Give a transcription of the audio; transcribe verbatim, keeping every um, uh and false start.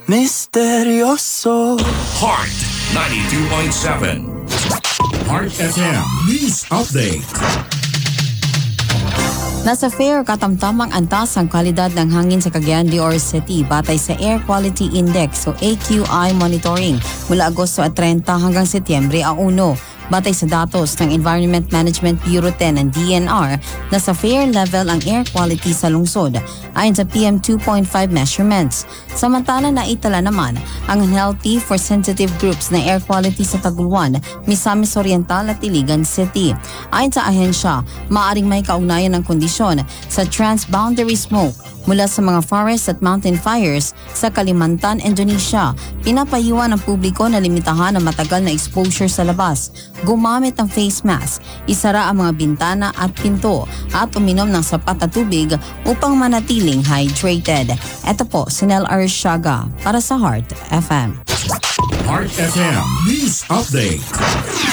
Misteryoso. Heart ninety-two point seven. Heart F M News Update. Nasa fair katamtamang antas ang kalidad ng hangin sa Cagayan de Oro City batay sa Air Quality Index o A Q I monitoring mula Agosto at thirty hanggang Setyembre one. Batay sa datos ng Environment Management Bureau ten ng D N R, nasa fair level ang air quality sa lungsod ayon sa P M two point five measurements. Samantala naitala naman ang unhealthy for sensitive groups na air quality sa Taguluan, Misamis Oriental at Iligan City. Ayon sa ahensya, maaaring may kaugnayan ng kondisyon sa transboundary smoke mula sa mga forest at mountain fires sa Kalimantan, Indonesia. Pinapayuhan ng publiko na limitahan ang matagal na exposure sa labas, gumamit ng face mask, isara ang mga bintana at pinto, at uminom ng sapat na tubig upang manatiling hydrated. Ito po si Nel Arshaga para sa Heart F M. Heart F M News Update.